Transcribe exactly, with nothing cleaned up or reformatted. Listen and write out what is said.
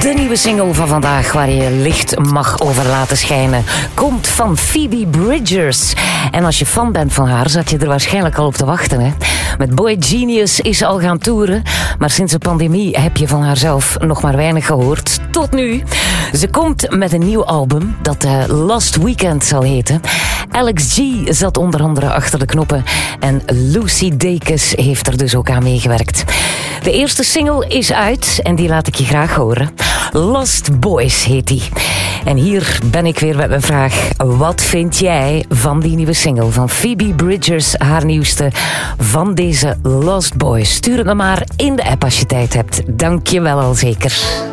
De nieuwe single van vandaag, waar je licht mag over laten schijnen, komt van Phoebe Bridgers. En als je fan bent van haar, zat je er waarschijnlijk al op te wachten. Hè? Met Boy Genius is ze al gaan toeren, maar sinds de pandemie heb je van haar zelf nog maar weinig gehoord. Tot nu. Ze komt met een nieuw album dat uh, Last Weekend zal heten. Alex G zat onder andere achter de knoppen en Lucy Dacus heeft er dus ook aan meegewerkt. De eerste single is uit en die laat ik je graag horen. Lost Boys heet die. En hier ben ik weer met mijn vraag. Wat vind jij van die nieuwe single van Phoebe Bridgers, haar nieuwste, van deze Lost Boys? Stuur het me maar in de app als je tijd hebt. Dank je wel al zeker.